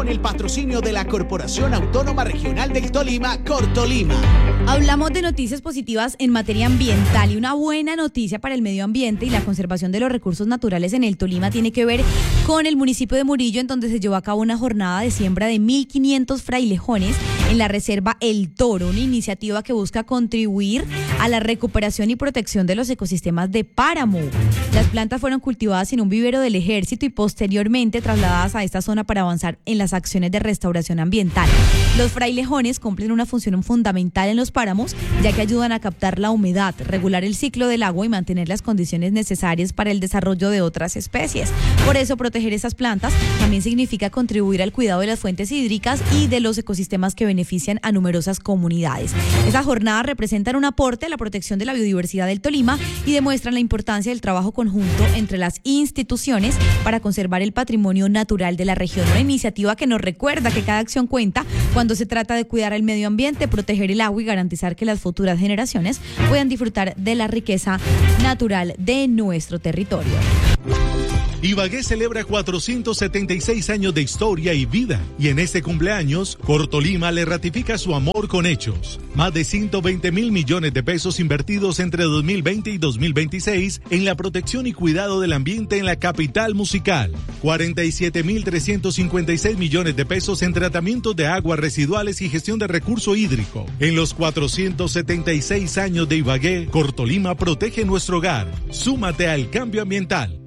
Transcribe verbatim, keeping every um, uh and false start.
con el patrocinio de la Corporación Autónoma Regional del Tolima, Cortolima. Hablamos de noticias positivas en materia ambiental y una buena noticia para el medio ambiente y la conservación de los recursos naturales en el Tolima tiene que ver con el municipio de Murillo, en donde se llevó a cabo una jornada de siembra de mil quinientos frailejones en la reserva El Toro, una iniciativa que busca contribuir a la recuperación y protección de los ecosistemas de páramo. Las plantas fueron cultivadas en un vivero del Ejército y posteriormente trasladadas a esta zona para avanzar en las acciones de restauración ambiental. Los frailejones cumplen una función fundamental en los páramos, ya que ayudan a captar la humedad, regular el ciclo del agua y mantener las condiciones necesarias para el desarrollo de otras especies. Por eso, proteger esas plantas también significa contribuir al cuidado de las fuentes hídricas y de los ecosistemas que benefician a numerosas comunidades. Esta jornada representa un aporte a la protección de la biodiversidad del Tolima y demuestran la importancia del trabajo conjunto entre las instituciones para conservar el patrimonio natural de la región. Una iniciativa que nos recuerda que cada acción cuenta cuando se trata de cuidar el medio ambiente, proteger el agua y garantizar que las futuras generaciones puedan disfrutar de la riqueza natural de nuestro territorio. Ibagué celebra cuatrocientos setenta y seis años de historia y vida, y en este cumpleaños, Cortolima le ratifica su amor con hechos. Más de ciento veinte mil millones de pesos invertidos entre dos mil veinte y dos mil veintiséis en la protección y cuidado del ambiente en la capital musical. cuarenta y siete mil trescientos cincuenta y seis millones de pesos en tratamientos de aguas residuales y gestión de recurso hídrico. En los cuatrocientos setenta y seis años de Ibagué, Cortolima protege nuestro hogar. Súmate al cambio ambiental.